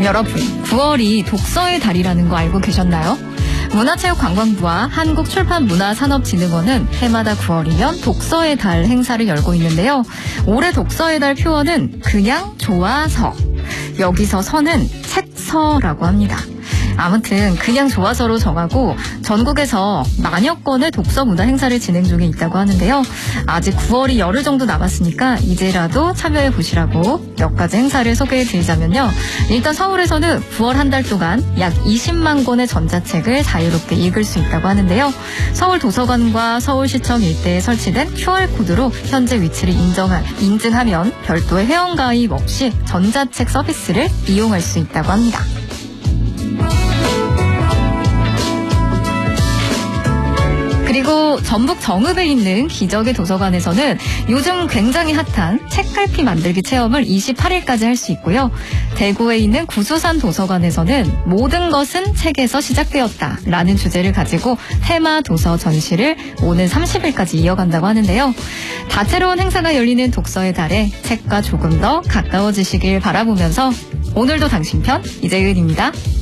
여러분, 9월이 독서의 달이라는 거 알고 계셨나요? 문화체육관광부와 한국출판문화산업진흥원은 해마다 9월이면 독서의 달 행사를 열고 있는데요. 올해 독서의 달 표어는 그냥 좋아서. 여기서 서는 책서라고 합니다. 아무튼 그냥 좋아서로 정하고 전국에서 만여 건의 독서 문화 행사를 진행 중에 있다고 하는데요. 아직 9월이 열흘 정도 남았으니까 이제라도 참여해 보시라고 몇 가지 행사를 소개해 드리자면요. 일단 서울에서는 9월 한 달 동안 약 20만 권의 전자책을 자유롭게 읽을 수 있다고 하는데요. 서울 도서관과 서울시청 일대에 설치된 QR코드로 현재 위치를 인증하면 별도의 회원가입 없이 전자책 서비스를 이용할 수 있다고 합니다. 그리고 전북 정읍에 있는 기적의 도서관에서는 요즘 굉장히 핫한 책갈피 만들기 체험을 28일까지 할 수 있고요. 대구에 있는 구수산 도서관에서는 모든 것은 책에서 시작되었다라는 주제를 가지고 테마 도서 전시를 오는 30일까지 이어간다고 하는데요. 다채로운 행사가 열리는 독서의 달에 책과 조금 더 가까워지시길 바라보면서 오늘도 당신 편 이재은입니다.